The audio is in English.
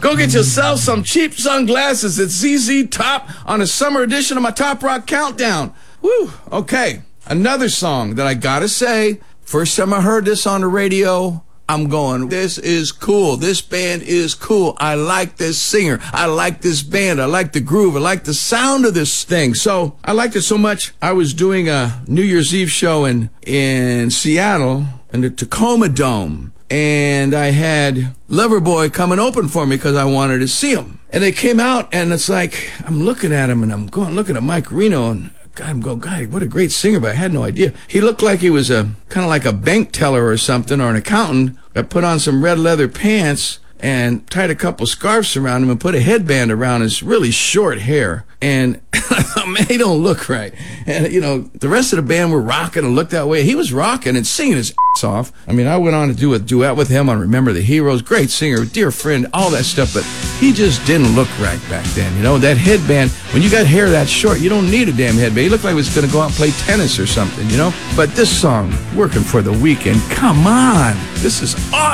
Go get yourself some cheap sunglasses at ZZ Top on a summer edition of my Top Rock Countdown. Woo, okay. Another song that I gotta say, first time I heard this on the radio, I'm going, this is cool. This band is cool. I like this singer. I like this band. I like the groove. I like the sound of this thing. So I liked it so much. I was doing a New Year's Eve show in Seattle in the Tacoma Dome. And I had Loverboy come and open for me because I wanted to see him. And they came out, and it's like, I'm looking at him, and I'm looking at Mike Reno, and I'm going, God, what a great singer, but I had no idea. He looked like he was kind of like a bank teller or something, or an accountant that put on some red leather pants and tied a couple scarves around him and put a headband around his really short hair. And I thought, man, he don't look right. And, you know, the rest of the band were rocking and looked that way. He was rocking and singing his ass off. I mean, I went on to do a duet with him on Remember the Heroes. Great singer, dear friend, all that stuff. But he just didn't look right back then. You know, that headband, when you got hair that short, you don't need a damn headband. He looked like he was going to go out and play tennis or something, you know. But this song, Working for the Weekend, come on. This is awesome.